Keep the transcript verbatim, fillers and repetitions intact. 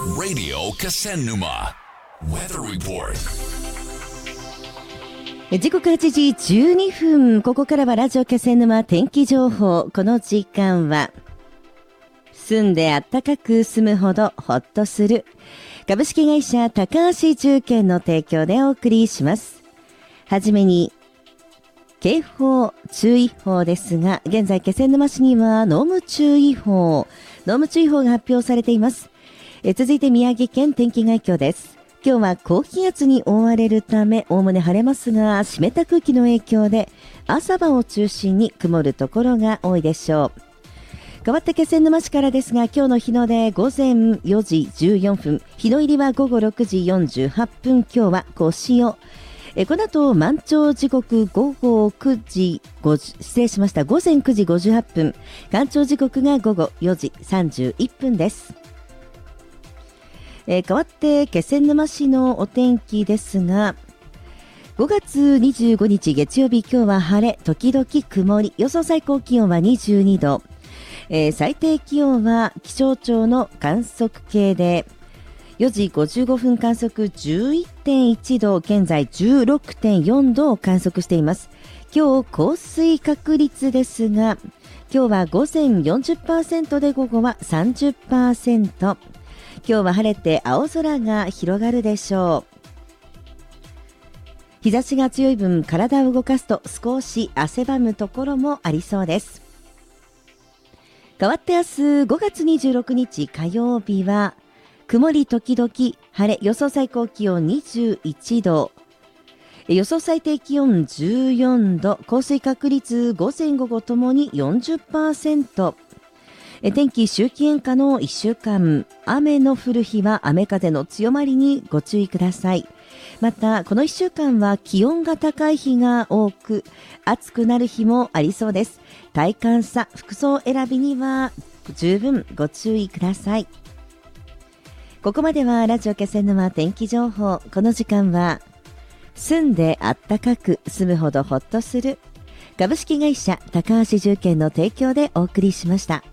Radio Kasennuma Weather Report。 時刻はちじじゅうにふん、ここからはラジオ気仙沼天気情報。この時間は住んであったかく住むほどほっとする株式会社高橋住建の提供でお送りします。はじめに警報注意報ですが、現在気仙沼市には濃霧注意報濃霧注意報が発表されています。え続いて宮城県天気概況です。今日は高気圧に覆われるためおおむね晴れますが、湿った空気の影響で朝晩を中心に曇るところが多いでしょう。変わって気仙沼市からですが、今日の日の出午前よじじゅうよんふん、日の入りは午後ろくじよんじゅうはっぷん。今日は小潮。えこの後満潮時刻午後くじごじ失礼しました午前くじごじゅうはっぷん、干潮時刻が午後よじさんじゅういっぷんです。えー、変わって気仙沼市のお天気ですが、ごがつにじゅうごにち月曜日、今日は晴れ時々曇り、予想最高気温はにじゅうにど、えー、最低気温は気象庁の観測計でよじごじゅうごふん観測 じゅういってんいちど、現在 じゅうろくてんよんどを観測しています。今日降水確率ですが、今日は午前 よんじゅっパーセント で午後は さんじゅっパーセント。今日は晴れて青空が広がるでしょう。日差しが強い分、体を動かすと少し汗ばむところもありそうです。変わって明日ごがつにじゅうろくにち火曜日は曇り時々晴れ、予想最高気温にじゅういちど、予想最低気温じゅうよんど、降水確率午前午後ともに よんじゅっパーセント。天気周期変化のいっしゅうかん、雨の降る日は雨風の強まりにご注意ください。またこのいっしゅうかんは気温が高い日が多く、暑くなる日もありそうです。体感差、服装選びには十分ご注意ください。ここまではラジオ気仙沼天気情報。この時間は住んであったかく住むほどほっとする株式会社高橋住建の提供でお送りしました。